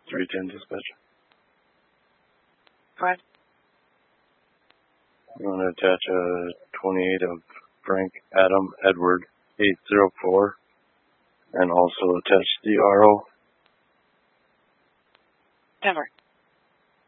310 dispatch. Go ahead. I'm going to attach a 28 of Frank Adam Edward 804 and also attach the RO. Denver.